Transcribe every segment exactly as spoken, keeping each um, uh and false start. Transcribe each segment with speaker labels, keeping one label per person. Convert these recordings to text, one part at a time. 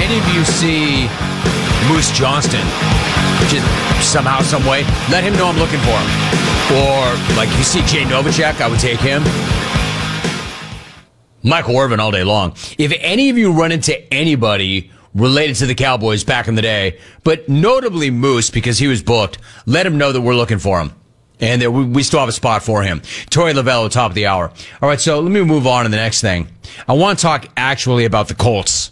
Speaker 1: any of you see Moose Johnston, just somehow, some way, let him know I'm looking for him. Or, like, you see Jay Novacek, I would take him. Michael Irvin all day long. If any of you run into anybody related to the Cowboys back in the day, but notably Moose, because he was booked, let him know that we're looking for him. And that we still have a spot for him. Torey Lovullo at top of the hour. All right, so let me move on to the next thing. I want to talk actually about the Colts.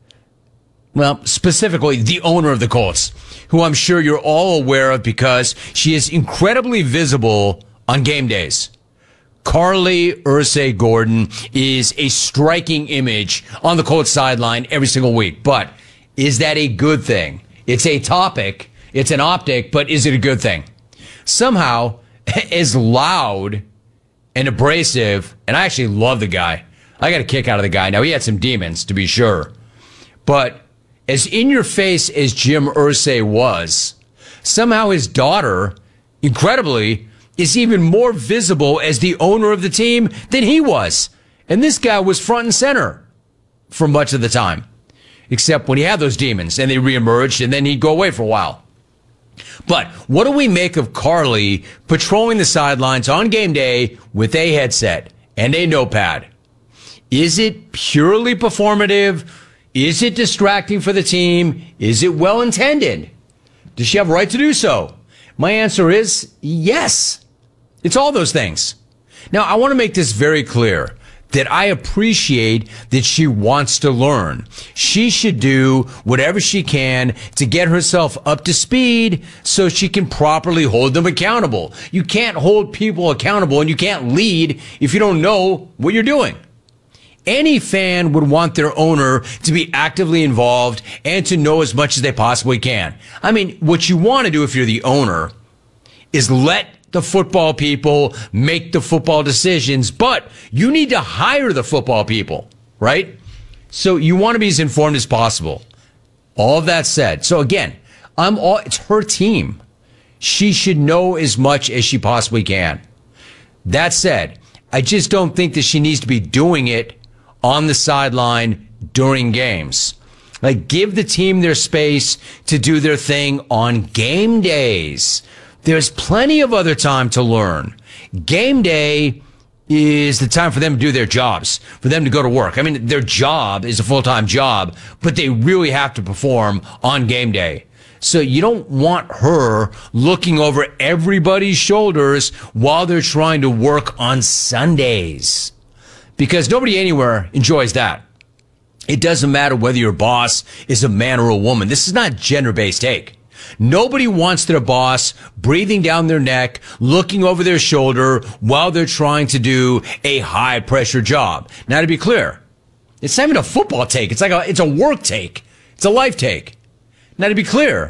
Speaker 1: Well, specifically the owner of the Colts, who I'm sure you're all aware of because she is incredibly visible on game days. Carly Ursay Gordon is a striking image on the Colts sideline every single week. But is that a good thing? It's a topic. It's an optic, but is it a good thing? Somehow, as loud and abrasive, and I actually love the guy. I got a kick out of the guy. Now, he had some demons, to be sure. But as in-your-face as Jim Irsay was, somehow his daughter, incredibly, is even more visible as the owner of the team than he was. And this guy was front and center for much of the time, except when he had those demons and they reemerged and then he'd go away for a while. But what do we make of Carly patrolling the sidelines on game day with a headset and a notepad? Is it purely performative? Is it distracting for the team? Is it well intended? Does she have a right to do so? My answer is yes. It's all those things. Now, I want to make this very clear that I appreciate that she wants to learn. She should do whatever she can to get herself up to speed so she can properly hold them accountable. You can't hold people accountable and you can't lead if you don't know what you're doing. Any fan would want their owner to be actively involved and to know as much as they possibly can. I mean, what you want to do if you're the owner is let the football people make the football decisions, but you need to hire the football people, right? So you want to be as informed as possible. All of that said, so again, I'm all, it's her team. She should know as much as she possibly can. That said, I just don't think that she needs to be doing it on the sideline during games. Like, give the team their space to do their thing on game days. There's plenty of other time to learn. Game day is the time for them to do their jobs, for them to go to work. I mean, their job is a full-time job, but they really have to perform on game day. So you don't want her looking over everybody's shoulders while they're trying to work on Sundays, because nobody anywhere enjoys that. It doesn't matter whether your boss is a man or a woman. This is not gender-based take. Nobody wants their boss breathing down their neck, looking over their shoulder while they're trying to do a high-pressure job. Now, to be clear, it's not even a football take. It's like a, it's a work take. It's a life take. Now, to be clear,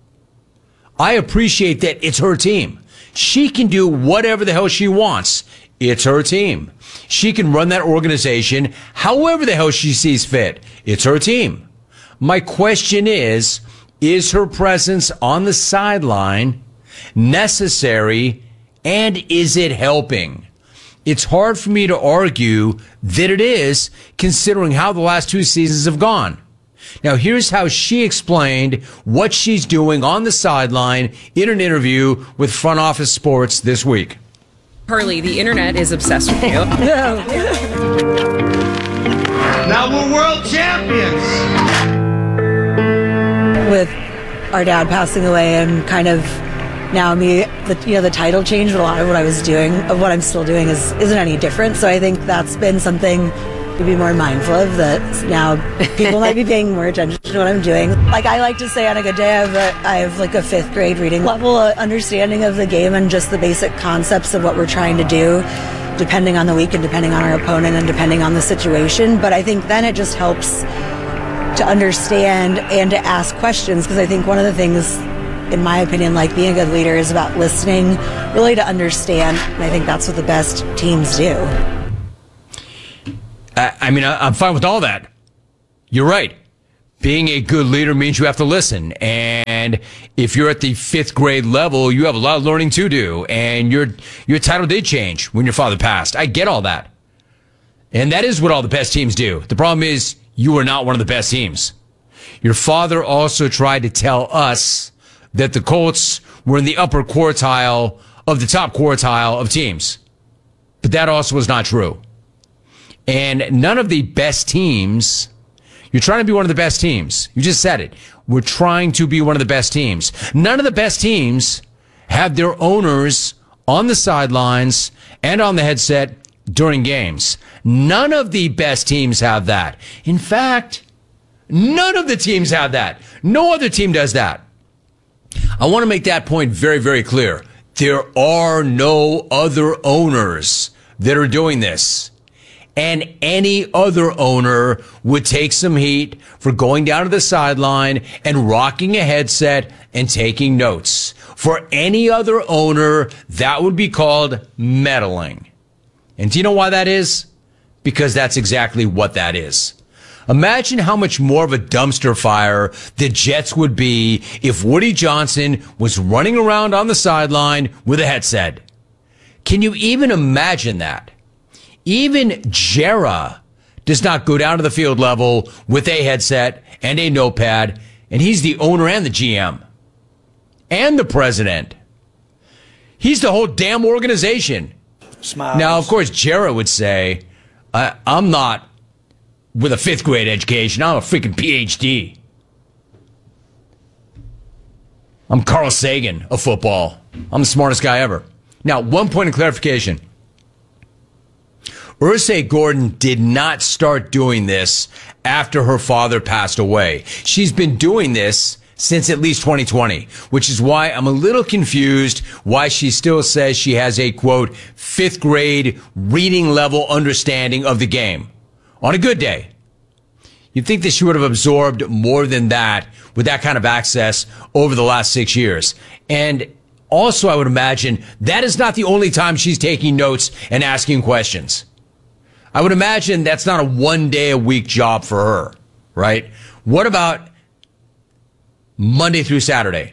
Speaker 1: I appreciate that it's her team. She can do whatever the hell she wants. It's her team. She can run that organization however the hell she sees fit. It's her team. My question is, is her presence on the sideline necessary, and is it helping? It's hard for me to argue that it is, considering how the last two seasons have gone. Now, here's how she explained what she's doing on the sideline in an interview with Front Office Sports this week.
Speaker 2: Carly, the internet is obsessed with you.
Speaker 3: Now we're world champions.
Speaker 4: With our dad passing away and kind of now me, the, you know, the title change, but a lot of what I was doing, of what I'm still doing is, isn't any different. So I think that's been something to be more mindful of, that now people might be paying more attention to what I'm doing. Like, I like to say on a good day, I have, a, I have like a fifth grade reading level uh, understanding of the game and just the basic concepts of what we're trying to do, depending on the week and depending on our opponent and depending on the situation. But I think then it just helps to understand and to ask questions, because I think one of the things, in my opinion, like being a good leader is about listening, really to understand, and I think that's what the best teams do.
Speaker 1: I, I mean, I, I'm fine with all that. You're right. Being a good leader means you have to listen, and if you're at the fifth grade level, you have a lot of learning to do, and your your title did change when your father passed. I get all that, and that is what all the best teams do. The problem is, you are not one of the best teams. Your father also tried to tell us that the Colts were in the upper quartile of the top quartile of teams. But that also was not true. And none of the best teams, you're trying to be one of the best teams. You just said it. We're trying to be one of the best teams. None of the best teams have their owners on the sidelines and on the headset during games. None of the best teams have that. In fact, none of the teams have that. No other team does that. I want to make that point very, very clear. There are no other owners that are doing this. And any other owner would take some heat for going down to the sideline and rocking a headset and taking notes. For any other owner, that would be called meddling. And do you know why that is? Because that's exactly what that is. Imagine how much more of a dumpster fire the Jets would be if Woody Johnson was running around on the sideline with a headset. Can you even imagine that? Even Jera does not go down to the field level with a headset and a notepad, and he's the owner and the G M and the president. He's the whole damn organization.
Speaker 5: Smiles.
Speaker 1: Now, of course, Jera would say, I, I'm not with a fifth grade education. I'm a freaking P H D. I'm Carl Sagan of football. I'm the smartest guy ever. Now, one point of clarification. Ursay Gordon did not start doing this after her father passed away. She's been doing this since at least twenty twenty, which is why I'm a little confused why she still says she has a, quote, fifth grade reading level understanding of the game. On a good day. You'd think that she would have absorbed more than that with that kind of access over the last six years. And also, I would imagine that is not the only time she's taking notes and asking questions. I would imagine that's not a one day a week job for her, right? What about Monday through Saturday?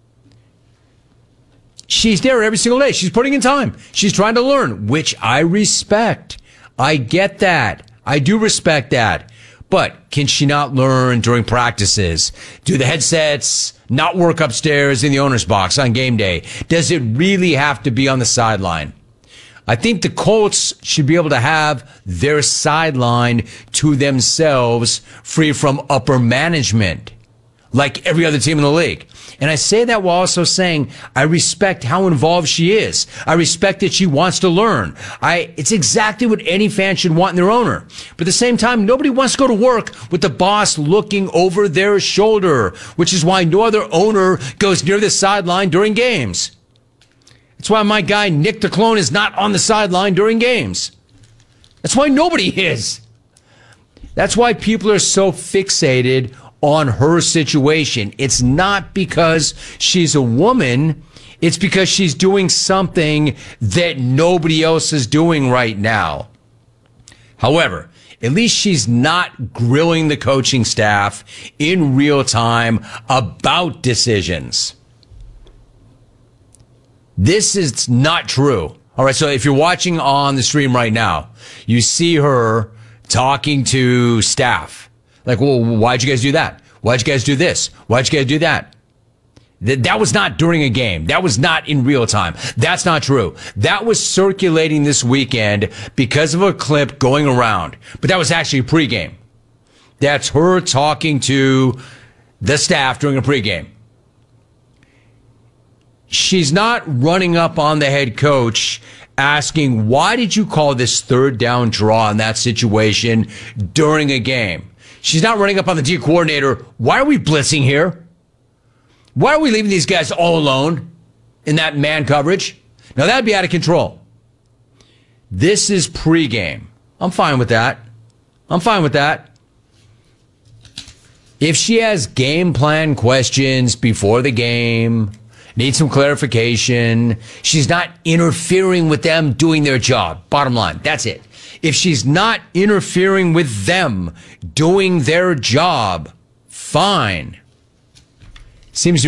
Speaker 1: She's there every single day. She's putting in time. She's trying to learn, which I respect. I get that. I do respect that. But can she not learn during practices? Do the headsets not work upstairs in the owner's box on game day? Does it really have to be on the sideline? I think the Colts should be able to have their sideline to themselves, free from upper management, like every other team in the league. And I say that while also saying I respect how involved she is. I respect that she wants to learn. I, it's exactly what any fan should want in their owner. But at the same time, nobody wants to go to work with the boss looking over their shoulder, which is why no other owner goes near the sideline during games. That's why my guy Nick DeClone is not on the sideline during games. That's why nobody is. That's why people are so fixated on her situation. It's not because she's a woman. It's because she's doing something that nobody else is doing right now. However, at least she's not grilling the coaching staff in real time about decisions. This is not true. All right, so if you're watching on the stream right now, you see her talking to staff. Like, well, why'd you guys do that? Why'd you guys do this? Why'd you guys do that? Th- that was not during a game. That was not in real time. That's not true. That was circulating this weekend because of a clip going around. But that was actually pregame. That's her talking to the staff during a pregame. She's not running up on the head coach asking, why did you call this third down draw in that situation during a game? She's not running up on the D coordinator. Why are we blitzing here? Why are we leaving these guys all alone in that man coverage? Now, that'd be out of control. This is pregame. I'm fine with that. I'm fine with that. If she has game plan questions before the game, needs some clarification, she's not interfering with them doing their job. Bottom line, that's it. If she's not interfering with them doing their job, fine. Seems